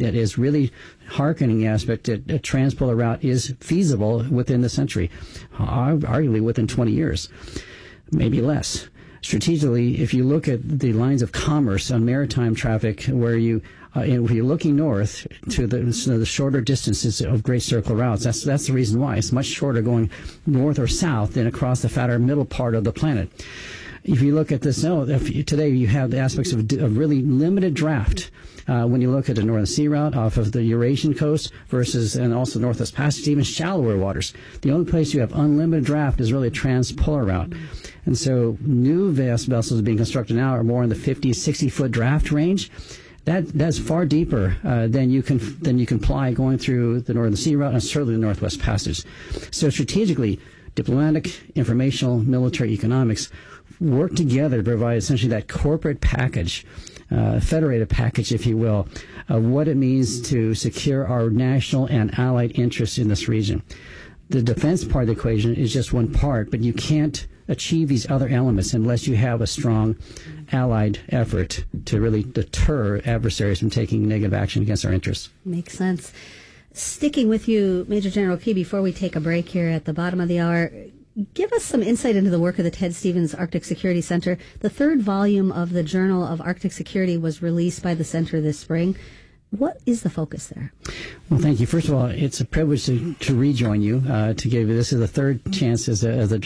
that is really hearkening the aspect that a transpolar route is feasible within the century, arguably within 20 years, maybe less. Strategically, if you look at the lines of commerce on maritime traffic, where if you're looking north to the shorter distances of Great Circle routes, that's the reason why. It's much shorter going north or south than across the fatter middle part of the planet. If you look at this, today you have the aspects of really limited draft. When you look at the Northern Sea route off of the Eurasian coast and also Northwest Passage, even shallower waters. The only place you have unlimited draft is really a transpolar route. And so new vessels being constructed now are more in the 50, 60-foot draft range. That's far deeper than you can ply going through the Northern Sea route and certainly the Northwest Passage. So strategically, diplomatic, informational, military, economics work together to provide essentially that corporate package, federated package, if you will, of what it means to secure our national and allied interests in this region. The defense part of the equation is just one part, but you can't achieve these other elements unless you have a strong allied effort to really deter adversaries from taking negative action against our interests. Makes sense. Sticking with you, Major General Key, before we take a break here at the bottom of the hour, give us some insight into the work of the Ted Stevens Arctic Security Center. The third volume of the Journal of Arctic Security was released by the center this spring. What is the focus there? Well, thank you. First of all, it's a privilege to rejoin you. To give you this is the third chance as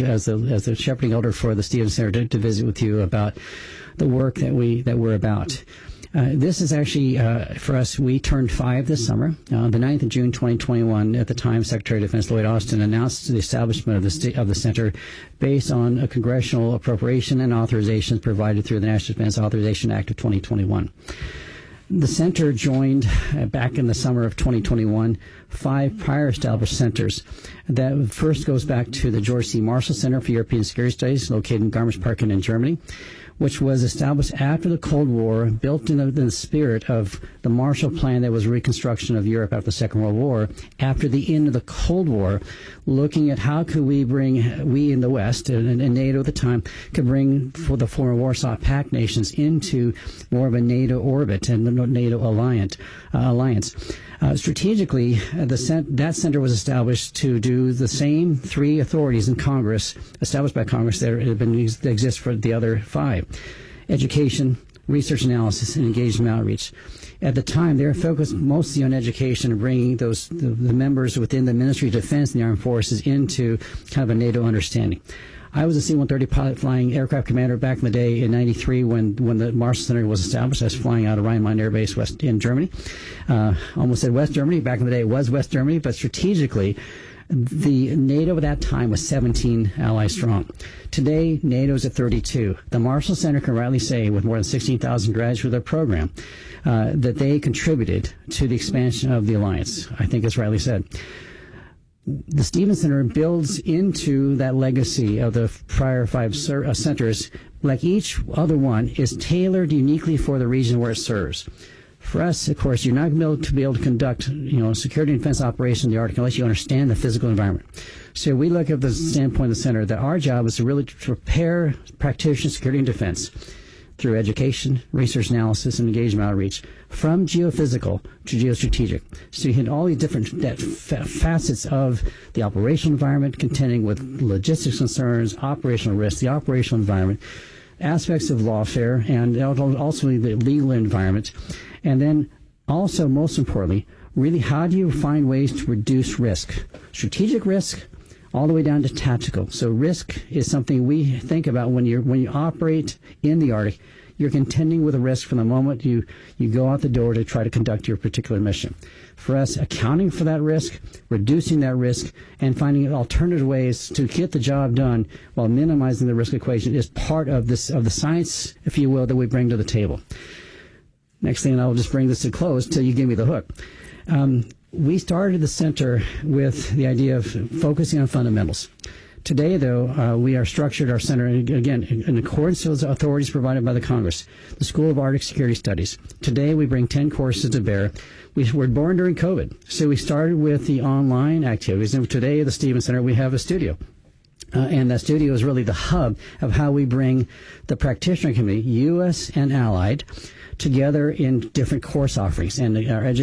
the shepherding elder for the Stevens Center to visit with you about the work that we're about. This is actually, for us, we turned 5 this summer. The 9th of June, 2021, at the time, Secretary of Defense Lloyd Austin announced the establishment of the center based on a congressional appropriation and authorizations provided through the National Defense Authorization Act of 2021. The center joined back in the summer of 2021 5 prior established centers. That first goes back to the George C. Marshall Center for European Security Studies, located in Garmisch-Partenkirchen in Germany, which was established after the Cold War, built in the spirit of the Marshall Plan that was reconstruction of Europe after the Second World War, after the end of the Cold War, looking at how could we in the West, and NATO at the time, could bring for the former Warsaw Pact nations into more of a NATO orbit and the NATO alliance. Strategically, that center was established to do the same 3 authorities in Congress, established by Congress, that exist for the other 5. Education, research analysis, and engagement outreach. At the time, they were focused mostly on education and bringing the members within the Ministry of Defense and the Armed Forces into kind of a NATO understanding. I was a C-130 pilot flying aircraft commander back in the day in 93 when the Marshall Center was established. I was flying out of Rhein-Main Air Base in Germany. Almost said West Germany. Back in the day it was West Germany, but strategically the NATO at that time was 17 allies strong. Today, NATO's at 32. The Marshall Center can rightly say, with more than 16,000 graduates with their program, that they contributed to the expansion of the alliance. I think it's rightly said. The Stevens Center builds into that legacy of the prior 5 centers. Like each other one is tailored uniquely for the region where it serves. For us, of course, you're not going to be able to conduct, security and defense operations in the Arctic unless you understand the physical environment. So we look at the standpoint of the center that our job is to really prepare practitioners of security and defense through education, research analysis, and engagement outreach from geophysical to geostrategic. So you hit all these different facets of the operational environment, contending with logistics concerns, operational risks, the operational environment, aspects of lawfare, and also the legal environment. And then also, most importantly, really how do you find ways to reduce risk? Strategic risk, all the way down to tactical. So risk is something we think about when you operate in the Arctic. You're contending with a risk from the moment you go out the door to try to conduct your particular mission. For us, accounting for that risk, reducing that risk, and finding alternative ways to get the job done while minimizing the risk equation is part of the science, if you will, that we bring to the table. Next thing, and I'll just bring this to close till you give me the hook. We started the center with the idea of focusing on fundamentals. Today, though, we are structured our center, again, in accordance with the authorities provided by the Congress, the School of Arctic Security Studies. Today, we bring 10 courses to bear. We were born during COVID, so we started with the online activities. And today, at the Stevens Center, we have a studio. And that studio is really the hub of how we bring the practitioner community, U.S. and allied, together in different course offerings. And our education